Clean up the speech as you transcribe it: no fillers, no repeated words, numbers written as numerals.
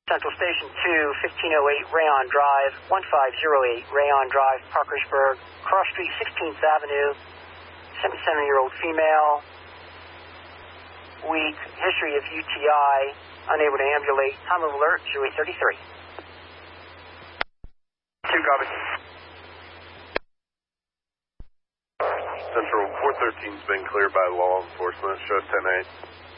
Central Station 2, 1508 Rayon Drive, 1508 Rayon Drive, Parkersburg, Cross Street, 16th Avenue, 77-year-old female, weak, history of UTI, unable to ambulate, time of alert 0833. 2 copy. Central 413's been cleared by law enforcement, show 10-8.